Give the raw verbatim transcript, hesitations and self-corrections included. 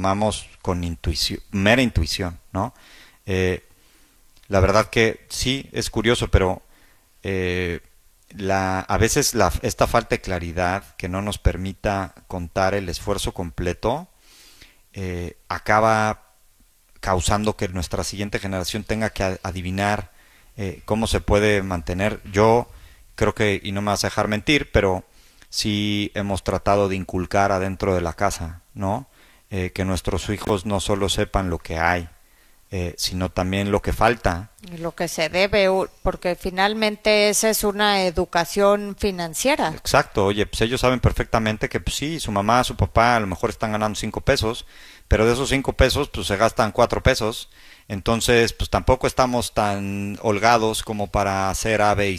tomamos con intuición, mera intuición, ¿no? Eh, la verdad que sí, es curioso, pero eh, la, a veces la, esta falta de claridad que no nos permita contar el esfuerzo completo eh, acaba causando que nuestra siguiente generación tenga que adivinar eh, cómo se puede mantener. Yo creo que, y no me vas a dejar mentir, pero sí hemos tratado de inculcar adentro de la casa, ¿no? Eh, que nuestros hijos no solo sepan lo que hay, eh, sino también lo que falta. Lo que se debe, porque finalmente esa es una educación financiera. Exacto, oye, pues ellos saben perfectamente que pues sí, su mamá, su papá a lo mejor están ganando cinco pesos, pero de esos cinco pesos pues se gastan cuatro pesos, entonces pues tampoco estamos tan holgados como para hacer A, B y